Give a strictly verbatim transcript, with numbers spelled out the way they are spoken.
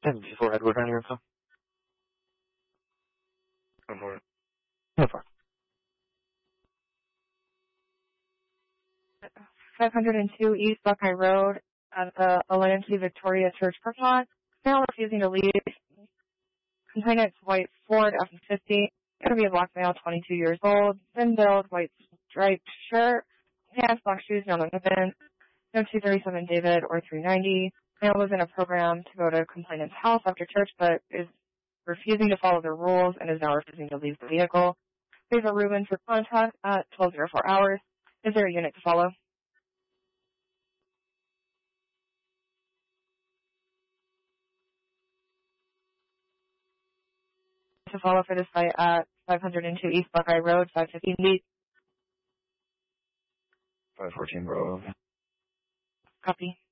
ten before Edward on your info. Go for it. No far. five hundred two East Buckeye Road at the Atlantic Victoria Church parking lot. Male refusing to leave. Complainant's white Ford F one fifty. Going to be a black male, twenty-two years old. Thin build, white striped shirt. Pants, black shoes, no weapon. No two thirty-seven David or three ninety. Male was in a program to go to complainant's house after church, but is refusing to follow the rules and is now refusing to leave the vehicle. There's a Reuben for contact at twelve oh four hours. Is there a unit to follow? To follow for this site at five hundred two East Buckeye Road, five fifteen East. five fourteen Bravo. Copy.